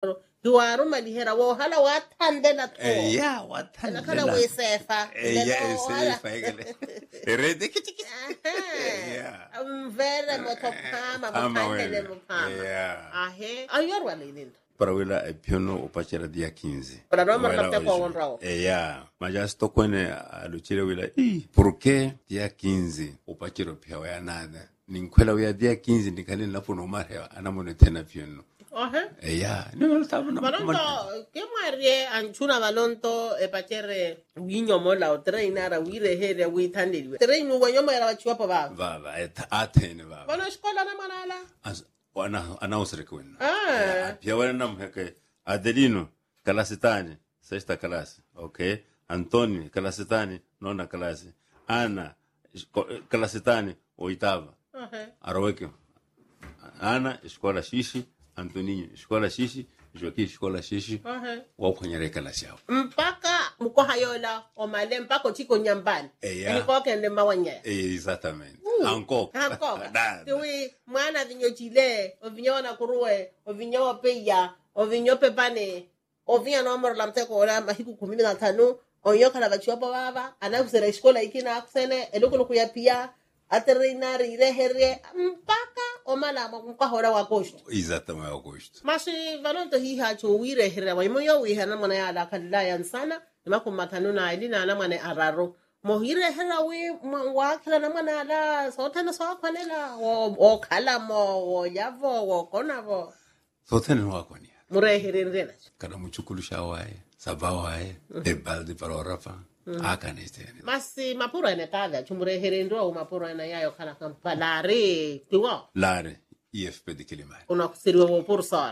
Duaruma lihera wo hala wathandela to. Yeah, wathandela. Nakhala wesefa. Yeah, sefa egele. Rede kitiki. Yeah. Mvele motopama mothandele mopama. Yeah. Ahe. Ayorwa lilinto. Para wela piano opachera dia 15. Para no marrapte kwa onrao. Yeah. Maja stokwene aluchile wela. ¿Por qué dia 15 opachera pia wa nada? Ninkwela wa dia 15 nikali napo no mare anamone tena piano. Yeah. No estaba no. Balonto, ¿qué marie anchuna balonto pachere winyo mola o trainara wire here wi thandeli. Trainu wanyo mara wachiwapo ba. Baba atene baba. Bana shkola na manala. Ana usrekwena. Pia wana namheke Adelino kalasitani sexta classe, okay? Antoni kalasitani nona classe. Ana kalasitani oitava. Aroweke. Ana escola xixi, Antoninho escola xixi, Joaquim escola xixi. Wa khonyere kalasi yao. Mpaka mkohayola omale mpaka chiko nyambani. Niko kende mawanya. Exatamente. Anko. Tiwi mwana vinyo chile, ovinyo na kuruwe, ovinyo peya, ovinyo pepane, ovinyo no amor lamteko ola mahiku 15 onyo kala bachiwapo baba, anakusere escola ikina akusene, eloko ya pia aterrinare irehere mpaka omala mkahora wa gosto. Exatamente wa gosto. Mas valonto hiha cho wire here wa moyo wiha na mwana ya la kadila sana, mako matanuna ilina na mwana araro. Mohire hera we wa kala na mwana la sotena so kwanela o kala mo yavo o konavo. Sotena wa kwani. Murehere ndena. Kana muchukulusha wae, sabawae, balde parorafa. Akanestene. Masi mapura ene kada chumurehere ndo mapura ene yayo kana kampalare tiwa. Lare IFP de Kilimari. Una kusiriwa pursar.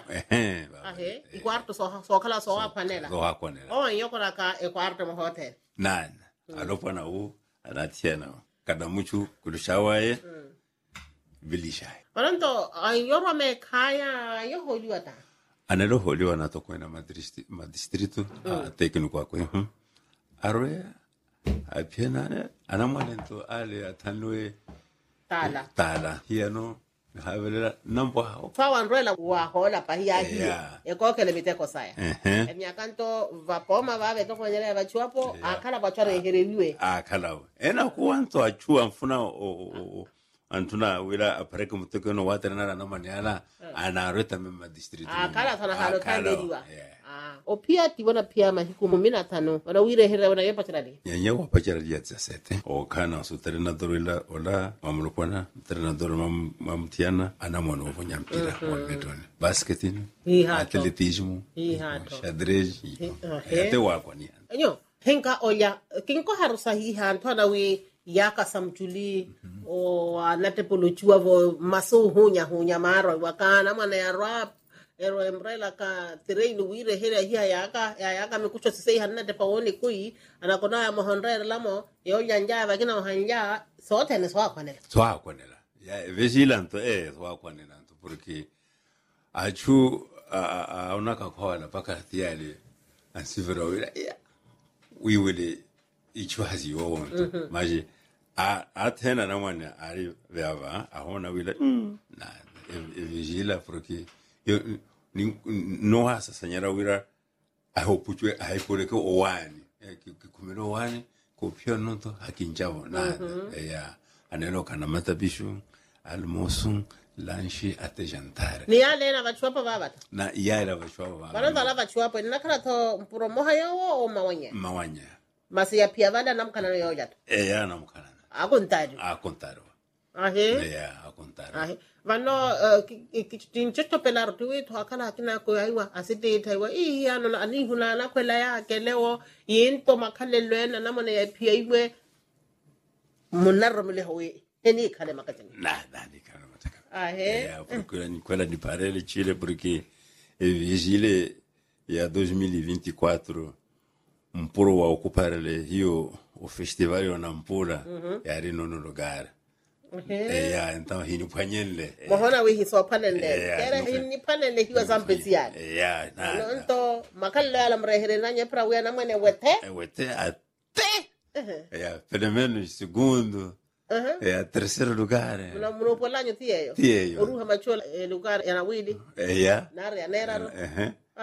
I quarto so kala so panela. So apanela. Oh yoko na ka e quarto mo hotel. Nana. Alopa na anatiana. Kada muchu kulushawaye. Vilishai. Paranto ayoro me kaya yo holiwata. Anelo holiwa na toko na madistrito técnico akwe. Arwe apiena anamwalento ale atanwe tala hiano havela nambo hao fa wanrela wa hola pa hiya ekokele miteko saya emiakanto vapoma vave to konyele bachuapo akala bachare hereliwe akala ena kuanto achua mfuna antuna wila apareke muteko no waterana na maniala anareta mema district akala sana halo kandeliwa opia tibona pia mahiku 15 wana wire hera wana yepa tirali nyanya wa pachara ya 17 o kana so terena dorila ola mamlukwana terena dor mamtiana ana mwana wonya mpira wa betoni basketing atletismo xadrez ate wa kwani enyo henka oya kinko harusa hi hantona we yaka samchuli o anatepolochua vo maso hunya maro wakana mwana ya rap ero embrela ka terreino wire hera hiya yaka mekucho sisei hanna de paoni kui anakona ya mohonrera lamo yo nyanja bagina mohanja sote ne swa kwanela ya vigilanto swa kwanela porque achu unaka kwala paka tiali ansivero wira we will each was your maji atena na mwana ari veva ahona wila na vigila porque yo no hasa sanyara wira ahopuchwe ahaikoreke owani kumero wani kopio nonto hakinjavo na ya anelo kana matabishu almosu lanchi atejantare ni yale na bachuapa babata na yale bachuapa babata bana la bachuapa ni nakala to mpuro moha yo o mawanya masi ya pia vada namkana yo yato ya namkana akontaro akontaro vano tinchoto pelar tuwe to akala kina ko aiwa asite taiwa ano na ani huna na kwela yake leo yento makalelo na namone ya pia iwe munarro mele hoye eni kale makatani ni kale makatani porque ni kwela ni parele Chile porque vigile ya 2024 mpuro wa okuparele hiyo o festival ya Nampula ya rino no lugar então hini panyele mohona we hiso panele era hini panele hiwa zampesiana nonto makalla ala mrehere nanya pra we na mwene wete ate pelo menos segundo terceiro lugar na munopolanyo tieyo oruha machola lugar yana wili nare anera